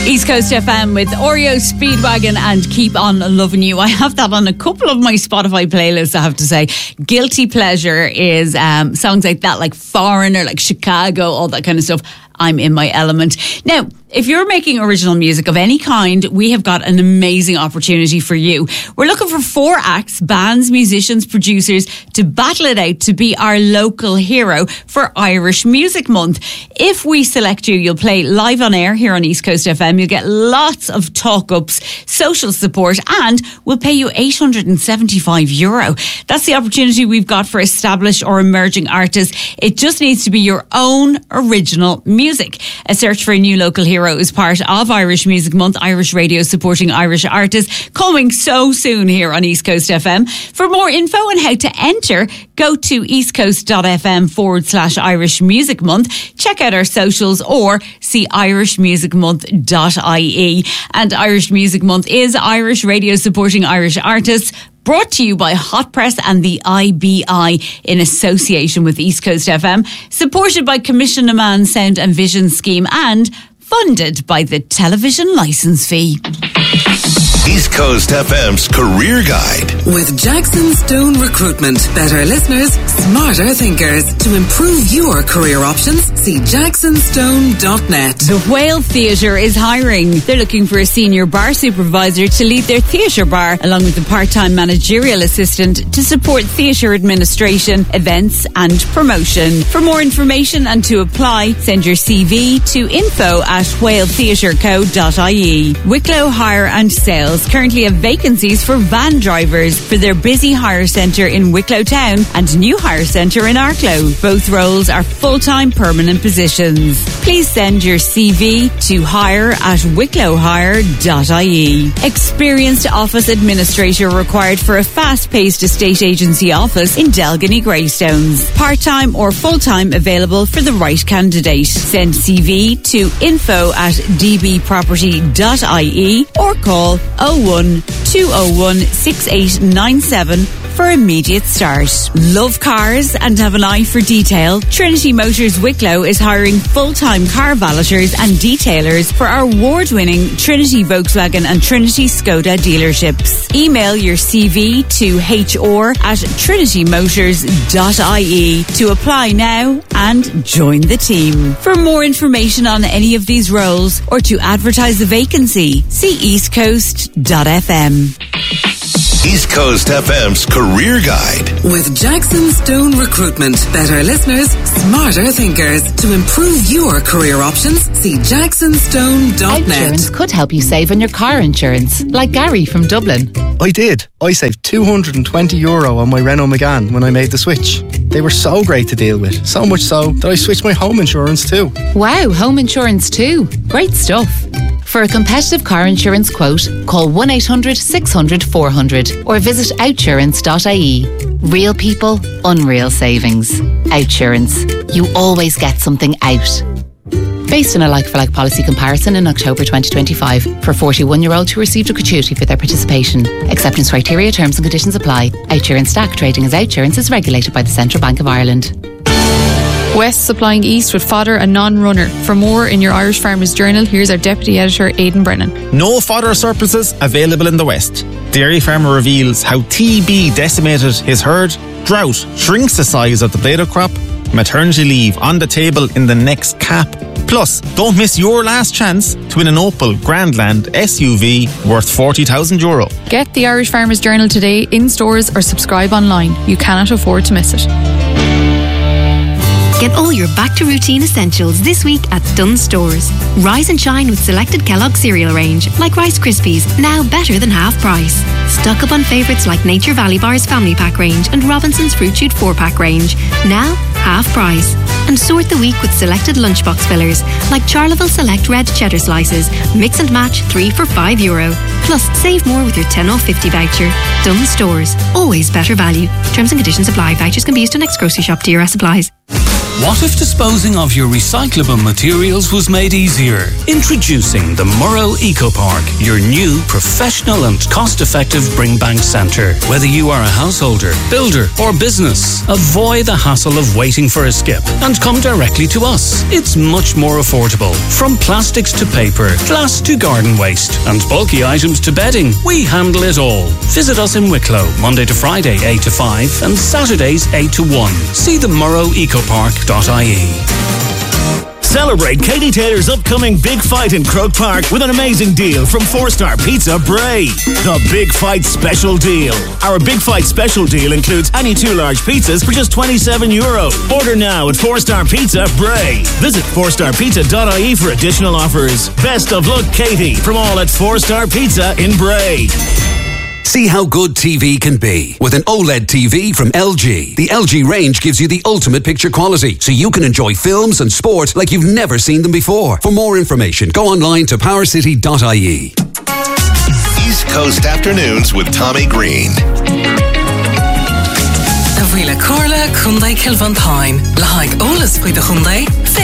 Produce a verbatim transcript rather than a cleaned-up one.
East Coast F M with Oreo Speedwagon and Keep On Loving You. I have that on a couple of my Spotify playlists, I have to say. Guilty pleasure is um, songs like that, like Foreigner, like Chicago, all that kind of stuff. I'm in my element. Now, if you're making original music of any kind, we have got an amazing opportunity for you. We're looking for four acts, bands, musicians, producers to battle it out to be our local hero for Irish Music Month. If we select you, you'll play live on air here on East Coast F M. You'll get lots of talk-ups, social support, and we'll pay you eight hundred seventy-five euro. That's the opportunity we've got for established or emerging artists. It just needs to be your own original music. A search for a new local hero is part of Irish Music Month. Irish Radio supporting Irish artists, coming so soon here on East Coast F M. For more info on how to enter, go to eastcoast.fm forward slash Irish Music Month. Check out our socials or see irishmusicmonth dot I E. And Irish Music Month is Irish Radio supporting Irish artists, brought to you by Hot Press and the I B I in association with East Coast F M, supported by Commission Naman Sound and Vision Scheme and funded by the television licence fee. East Coast F M's Career Guide. With Jackson Stone Recruitment. Better listeners, smarter thinkers. To improve your career options, see jackson stone dot net. The Whale Theatre is hiring. They're looking for a senior bar supervisor to lead their theatre bar, along with a part-time managerial assistant to support theatre administration, events and promotion. For more information and to apply, send your C V to info at whale theatre co dot I E. Wicklow Hire and Sales currently have vacancies for van drivers for their busy hire centre in Wicklow Town and new hire centre in Arklow. Both roles are full-time permanent positions. Please send your C V to hire at wicklow hire dot I E. Experienced office administrator required for a fast-paced estate agency office in Delgany Greystones. Part-time or full-time available for the right candidate. Send C V to info at d b property dot I E or call oh one two oh one six eight nine seven for immediate start. Love cars and have an eye for detail? Trinity Motors Wicklow is hiring full-time car valeters and detailers for our award-winning Trinity Volkswagen and Trinity Skoda dealerships. Email your C V to h r at trinity motors dot I E to apply now and join the team. For more information on any of these roles or to advertise the vacancy, see east coast dot f m. East Coast F M's Career Guide. With Jackson Stone Recruitment. Better listeners, smarter thinkers. To improve your career options, see jackson stone dot net. Outsurance could help you save on your car insurance, like Gary from Dublin. I did. I saved two hundred twenty euro on my Renault Megane when I made the switch. They were so great to deal with, so much so that I switched my home insurance too. Wow, home insurance too. Great stuff. For a competitive car insurance quote, call one eight hundred six hundred four hundred or visit outsurance dot I E. Real people, unreal savings. Outsurance. You always get something out. Based on a like-for-like policy comparison in October twenty twenty-five for forty-one-year-olds who received a gratuity for their participation. Acceptance criteria, terms and conditions apply. Outsurance Stack trading as Outsurance is regulated by the Central Bank of Ireland. West supplying East with fodder and non-runner. For more in your Irish Farmers Journal, here's our Deputy Editor, Aidan Brennan. No fodder surpluses available in the West. Dairy Farmer reveals how T B decimated his herd, drought shrinks the size of the bladder crop, maternity leave on the table in the next cap. Plus, don't miss your last chance to win an Opel Grandland S U V worth forty thousand euro. Get the Irish Farmers Journal today in stores or subscribe online. You cannot afford to miss it. Get all your back-to-routine essentials this week at Dunnes Stores. Rise and shine with selected Kellogg cereal range, like Rice Krispies, now better than half price. Stock up on favourites like Nature Valley Bar's Family Pack range and Robinson's Fruit Shoot four pack range, now half price. And sort the week with selected lunchbox fillers, like Charleville Select Red Cheddar Slices, mix and match three for five euro. Plus, save more with your ten off fifty voucher. Dunnes Stores, always better value. Terms and conditions apply. Vouchers can be used on next grocery shop. D R S applies. What if disposing of your recyclable materials was made easier? Introducing the Murrow Eco Park, your new professional and cost-effective bring bank centre. Whether you are a householder, builder or business, avoid the hassle of waiting for a skip and come directly to us. It's much more affordable. From plastics to paper, glass to garden waste and bulky items to bedding, we handle it all. Visit us in Wicklow, Monday to Friday eight to five and Saturdays eight to one. See the murrow eco park dot I E. Celebrate Katie Taylor's upcoming Big Fight in Croke Park with an amazing deal from Four Star Pizza Bray. The Big Fight Special Deal. Our Big Fight Special Deal includes any two large pizzas for just twenty-seven euro. Order now at Four Star Pizza Bray. Visit four star pizza dot I E for additional offers. Best of luck, Katie, from all at Four Star Pizza in Bray. See how good T V can be with an OLED T V from L G. The L G range gives you the ultimate picture quality, so you can enjoy films and sport like you've never seen them before. For more information, go online to power city dot I E. East Coast Afternoons with Tommy Green. Avila Corla, Hyundai Kilvan Pine. Lahaig Olas with the Hyundai.